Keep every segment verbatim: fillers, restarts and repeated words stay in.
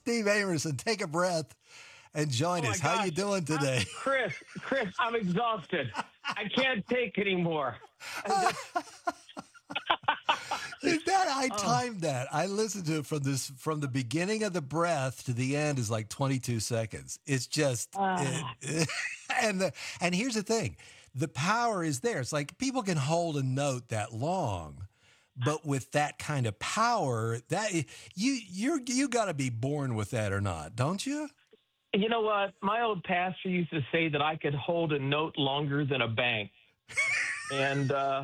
Steve Amerson. Take a breath and join Oh my us. How you gosh, doing I'm, today? Chris, Chris, I'm exhausted. I can't take anymore. I just, That I oh, timed that. I listened to it from this from the beginning of the breath to the end is like twenty-two seconds. It's just it, ah, and the, and here's the thing. The power is there. It's like people can hold a note that long, but with that kind of power, that you you're you got to be born with that or not, don't you? you know what? My old pastor used to say that I could hold a note longer than a bank, and uh,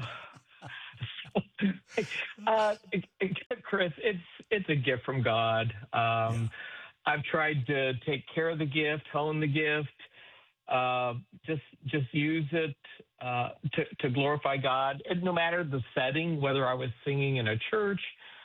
uh, Chris, it's it's a gift from God. Yeah. Um, I've tried to take care of the gift, hone the gift, uh, just just use it uh, to to glorify God. And no matter the setting, whether I was singing in a church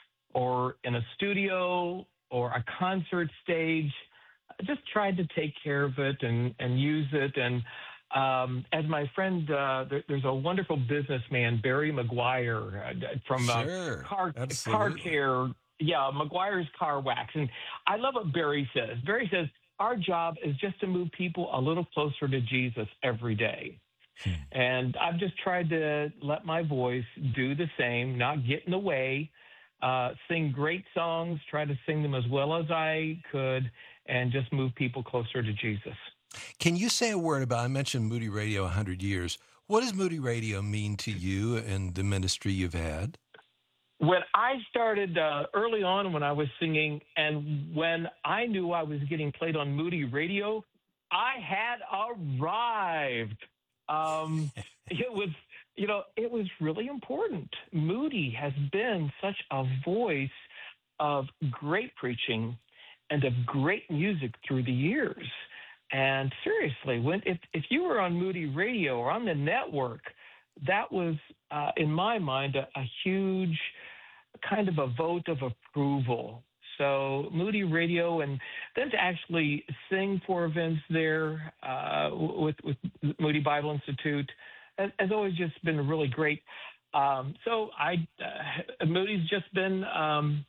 or in a studio or a concert stage, I just tried to take care of it and and use it. And um, as my friend, uh, there, there's a wonderful businessman, Barry McGuire, uh, from uh, Sure. Car Car Absolutely. Care. Yeah, McGuire's Car Wax, and I love what Barry says. Barry says our job is just to move people a little closer to Jesus every day. Hmm. And I've just tried to let my voice do the same, not get in the way, uh, sing great songs, try to sing them as well as I could, and just move people closer to Jesus. Can you say a word about, I mentioned Moody Radio one hundred years. What does Moody Radio mean to you and the ministry you've had? When I started uh, early on when I was singing, and when I knew I was getting played on Moody Radio, I had arrived. Um, it was, you know, it was really important. Moody has been such a voice of great preaching and of great music through the years. And seriously, when if if you were on Moody Radio or on the network, that was, uh, in my mind, a, a huge kind of a vote of approval. So Moody Radio, and then to actually sing for events there uh, with with Moody Bible Institute has, has always just been really great. Um, so I uh, Moody's just been um,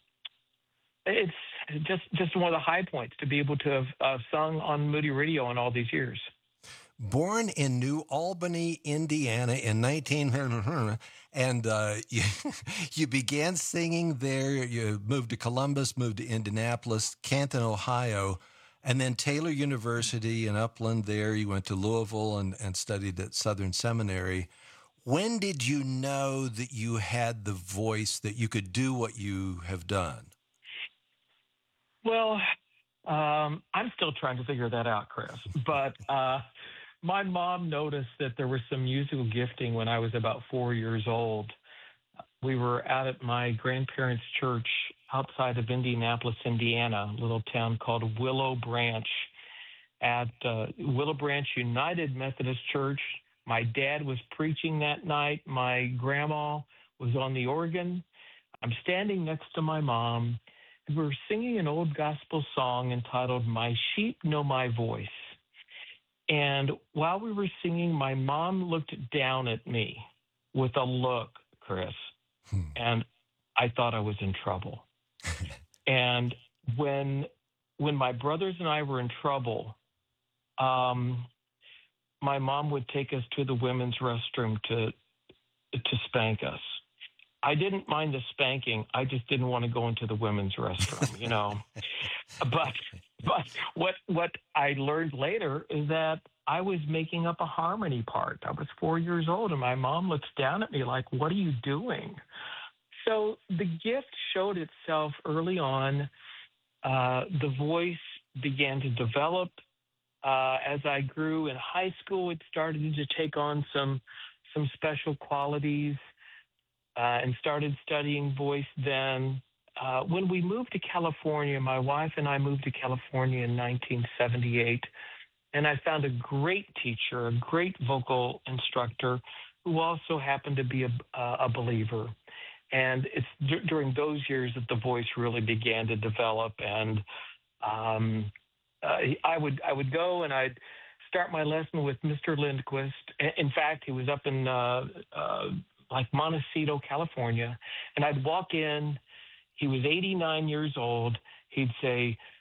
it's just just one of the high points to be able to have uh, sung on Moody Radio in all these years. Born in New Albany, Indiana in nineteen and uh, you, you began singing there. You moved to Columbus, moved to Indianapolis, Canton, Ohio, and then Taylor University in Upland there. You went to Louisville and, and studied at Southern Seminary. When did you know that you had the voice that you could do what you have done? Well, um, I'm still trying to figure that out, Chris. But uh, my mom noticed that there was some musical gifting when I was about four years old. We were out at my grandparents' church outside of Indianapolis, Indiana, a little town called Willow Branch, at uh, Willow Branch United Methodist Church. My dad was preaching that night. My grandma was on the organ. I'm standing next to my mom, and we were singing an old gospel song entitled My Sheep Know My Voice. And while we were singing, my mom looked down at me with a look, Chris, Hmm. and I thought I was in trouble. And when when my brothers and I were in trouble, um, my mom would take us to the women's restroom to to spank us. I didn't mind the spanking. I just didn't want to go into the women's restroom, you know. But but what what I learned later is that I was making up a harmony part. I was four years old, and my mom looks down at me like, "What are you doing?" So the gift showed itself early on. Uh, the voice began to develop. Uh, as I grew in high school, it started to take on some some special qualities, uh, and started studying voice then. Uh, when we moved to California, my wife and I moved to California in nineteen seventy-eight, and I found a great teacher, a great vocal instructor, who also happened to be a, a believer. And it's d- during those years that the voice really began to develop. And um, uh, I would I would go and I'd start my lesson with Mister Lindquist. In fact, he was up in uh, uh, like Montecito, California, and I'd walk in. He was eighty-nine years old. He'd say,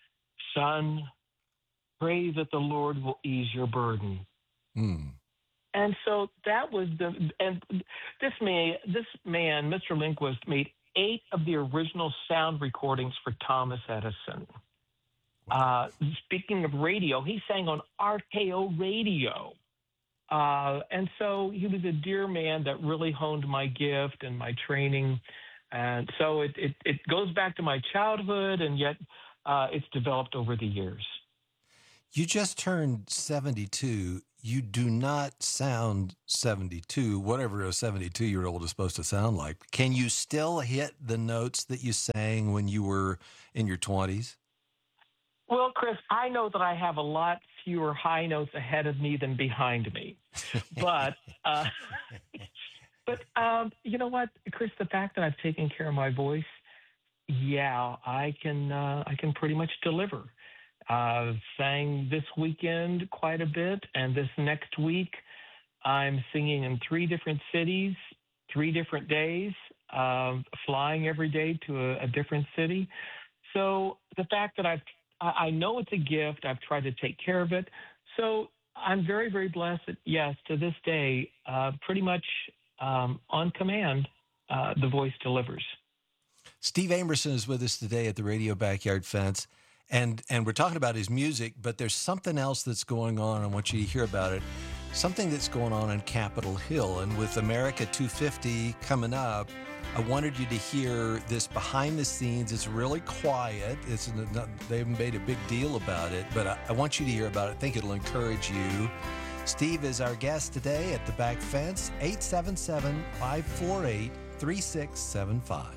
son, pray that the Lord will ease your burden. Mm. And so that was the, and this man, this man, Mister Lindquist, made eight of the original sound recordings for Thomas Edison. Uh, speaking of radio, he sang on R K O radio. Uh, and so he was a dear man that really honed my gift and my training. And so it, it, it goes back to my childhood, and yet uh, it's developed over the years. You just turned seventy-two. You do not sound seventy-two, whatever a seventy-two-year-old is supposed to sound like. Can you still hit the notes that you sang when you were in your twenties? Well, Chris, I know that I have a lot fewer high notes ahead of me than behind me. But, uh, but um, you know what, Chris, the fact that I've taken care of my voice, yeah, I can, uh, I can pretty much deliver. Uh, sang this weekend quite a bit, and this next week I'm singing in three different cities, three different days, uh, flying every day to a, a different city. So the fact that I've, I know it's a gift, I've tried to take care of it. So I'm very, very blessed that, yes, to this day, uh, pretty much um, on command, uh, the voice delivers. Steve Amerson is with us today at the Radio Backyard Fence. And and we're talking about his music, but there's something else that's going on. I want you to hear about it. Something that's going on in Capitol Hill. And with America two fifty coming up, I wanted you to hear this behind the scenes. It's really quiet. It's not, they haven't made a big deal about it, but I, I want you to hear about it. I think it'll encourage you. Steve is our guest today at the Back Fence, eight seven seven, five four eight, three six seven five.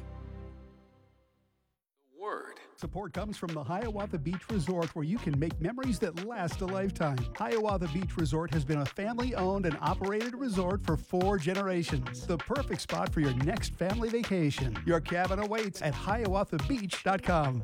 Support comes from the Hiawatha Beach Resort, where you can make memories that last a lifetime. Hiawatha Beach Resort has been a family-owned and operated resort for four generations. The perfect spot for your next family vacation. Your cabin awaits at hiawatha beach dot com.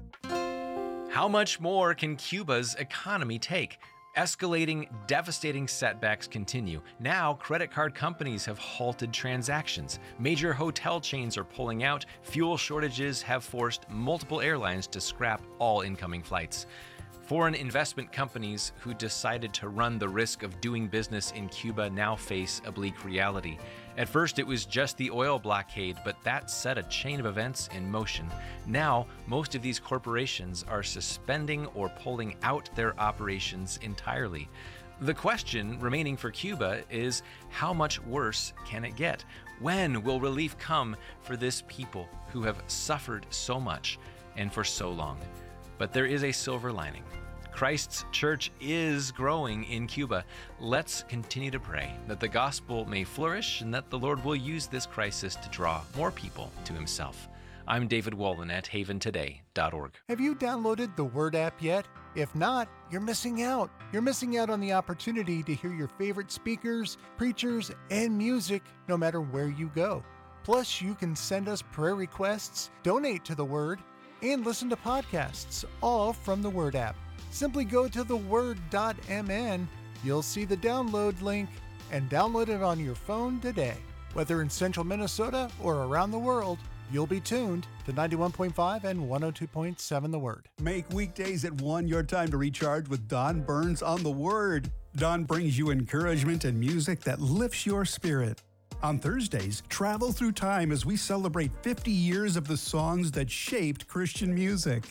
How much more can Cuba's economy take? Escalating, devastating setbacks continue. Now, credit card companies have halted transactions. Major hotel chains are pulling out. Fuel shortages have forced multiple airlines to scrap all incoming flights. Foreign investment companies who decided to run the risk of doing business in Cuba now face a bleak reality. At first, it was just the oil blockade, but that set a chain of events in motion. Now, most of these corporations are suspending or pulling out their operations entirely. The question remaining for Cuba is, how much worse can it get? When will relief come for this people who have suffered so much and for so long? But there is a silver lining. Christ's church is growing in Cuba. Let's continue to pray that the gospel may flourish and that the Lord will use this crisis to draw more people to himself. I'm David Wallen at haven today dot org. Have you downloaded the Word app yet? If not, you're missing out. You're missing out on the opportunity to hear your favorite speakers, preachers, and music no matter where you go. Plus, you can send us prayer requests, donate to the Word, and listen to podcasts, all from the Word app. Simply go to the word dot m n. You'll see the download link and download it on your phone today. Whether in central Minnesota or around the world, you'll be tuned to ninety-one point five and one oh two point seven The Word. Make weekdays at one your time to recharge with Don Burns on the Word. Don brings you encouragement and music that lifts your spirit. On Thursdays, travel through time as we celebrate fifty years of the songs that shaped Christian music.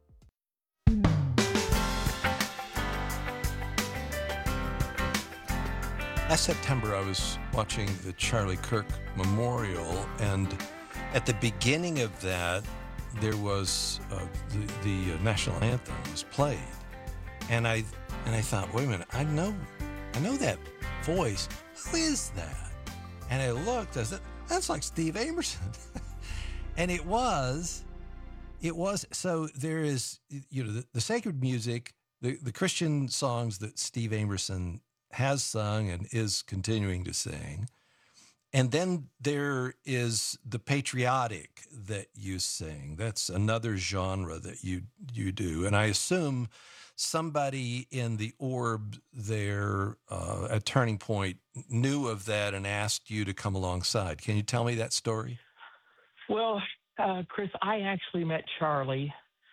Last September, I was watching the Charlie Kirk Memorial, and at the beginning of that, there was uh, the, the national anthem was played, and I and I thought, wait a minute, I know, I know that voice. Who is that? And I looked, I said, that's like Steve Amerson, and it was, it was. So there is, you know, the, the sacred music, the the Christian songs that Steve Amerson has sung and is continuing to sing. And then there is the patriotic that you sing. That's another genre that you you do. And I assume somebody in the orb there uh, at Turning Point knew of that and asked you to come alongside. Can you tell me that story? Well, uh, Chris, I actually met Charlie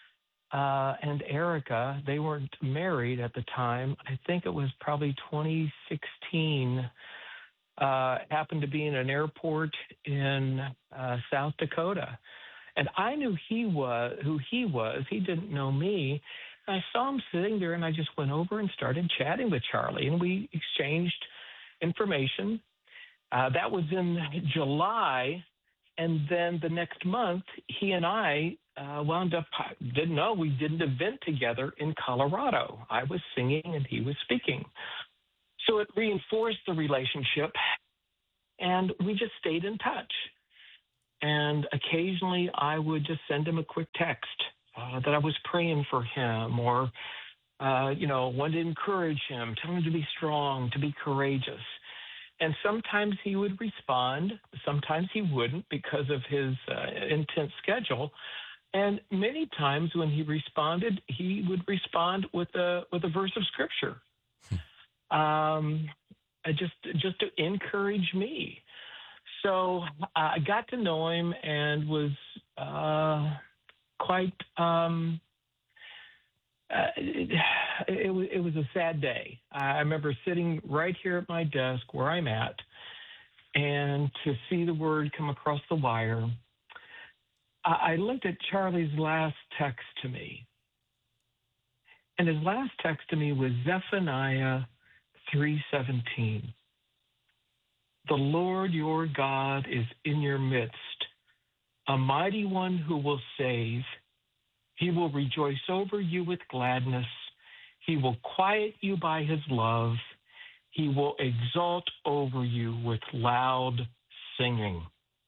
uh, and Erica, they weren't married at the time. I think it was probably twenty sixteen. Uh, happened to be in an airport in uh, South Dakota, and I knew he was who he was. He didn't know me. I saw him sitting there, and I just went over and started chatting with Charlie, and we exchanged information. Uh, that was in July, and then the next month, he and I uh, wound up, didn't know, we did an event together in Colorado. I was singing, and he was speaking. So it reinforced the relationship, and we just stayed in touch. And occasionally, I would just send him a quick text uh, that I was praying for him, or, uh, you know, wanted to encourage him, tell him to be strong, to be courageous. And sometimes he would respond, sometimes he wouldn't because of his uh, intense schedule. And many times when he responded, he would respond with a with a verse of scripture, um, just just to encourage me. So uh, I got to know him and was uh, quite. Um, Uh, it, it, was, it was a sad day. I remember sitting right here at my desk where I'm at, and to see the word come across the wire, I, I looked at Charlie's last text to me. And his last text to me was Zephaniah three seventeen. The Lord your God is in your midst, a mighty one who will save. He will rejoice over you with gladness. He will quiet you by his love. He will exalt over you with loud singing.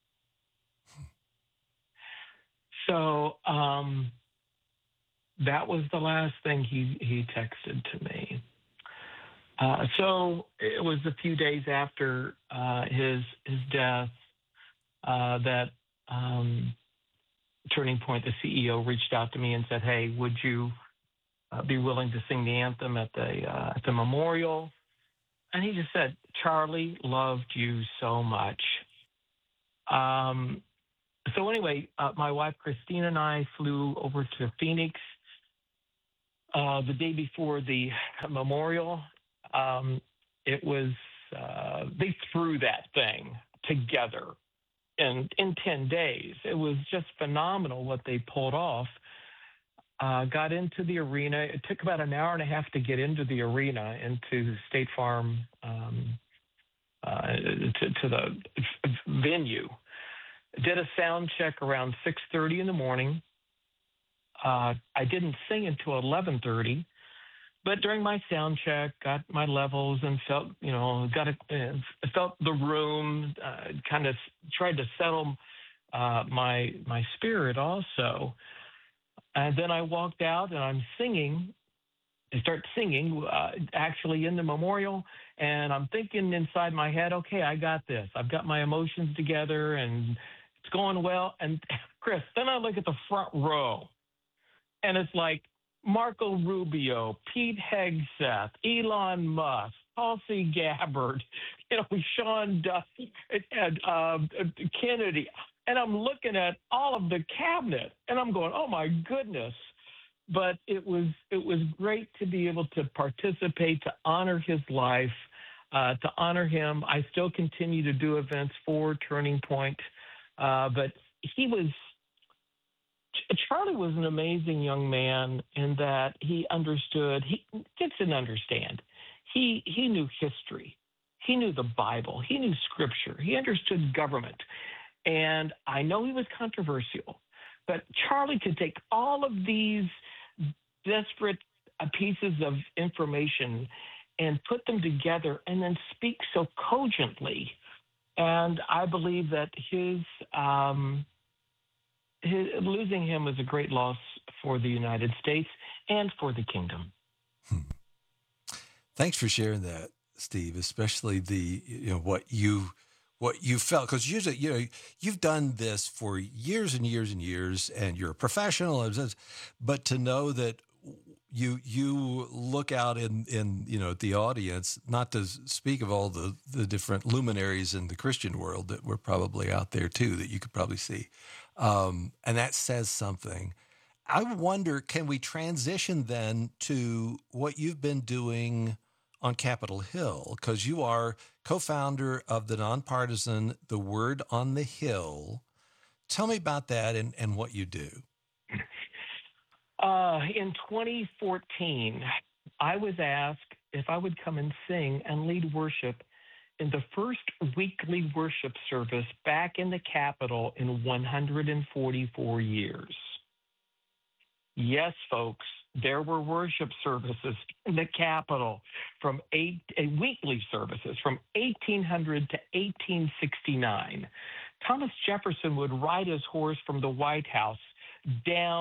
So um, that was the last thing he, he texted to me. Uh, so it was a few days after uh, his, his death uh, that um, Turning Point, the C E O, reached out to me and said, hey, would you uh, be willing to sing the anthem at the uh, at the memorial? And he just said, Charlie loved you so much. Um, so anyway, uh, my wife, Christine, and I flew over to Phoenix uh, the day before the memorial. Um, it was, uh, they threw that thing together. In, in ten days. It was just phenomenal what they pulled off. Uh, got into the arena. It took about an hour and a half to get into the arena, into State Farm, um, uh, to, to the venue. Did a sound check around six thirty in the morning. Uh, I didn't sing until eleven thirty. But during my sound check, got my levels and felt, you know, got a, uh, felt the room, uh, kind of tried to settle uh, my my spirit also. And then I walked out and I'm singing. I start singing uh, actually in the memorial, and I'm thinking inside my head, okay, I got this. I've got my emotions together, and it's going well. And Chris, then I look at the front row, and it's like Marco Rubio, Pete Hegseth, Elon Musk, Tulsi Gabbard, you know, Sean Duffy, and uh, Kennedy. And I'm looking at all of the cabinet, and I'm going, oh, my goodness. But it was it was great to be able to participate, to honor his life, uh, to honor him. I still continue to do events for Turning Point. Uh, but he was Charlie was an amazing young man in that he understood, he didn't understand. He, he knew history. He knew the Bible. He knew scripture. He understood government. And I know he was controversial, but Charlie could take all of these desperate uh, pieces of information and put them together and then speak so cogently. And I believe that his, um, his losing him was a great loss for the United States and for the kingdom. Hmm. Thanks for sharing that, Steve, especially the, you know, what you what you felt, because usually, you know, you've done this for years and years and years, and you're a professional, but to know that you you look out in, in you know, the audience, not to speak of all the, the different luminaries in the Christian world that were probably out there too, that you could probably see. Um, and that says something. I wonder, can we transition then to what you've been doing on Capitol Hill? Because you are co-founder of the nonpartisan The Word on the Hill. Tell me about that and, and what you do. Uh, in twenty fourteen, I was asked if I would come and sing and lead worship in the first weekly worship service back in the Capitol in one hundred forty-four years. Yes, folks, there were worship services in the Capitol from eight uh, weekly services from eighteen hundred to eighteen sixty-nine. Thomas Jefferson would ride his horse from the White House down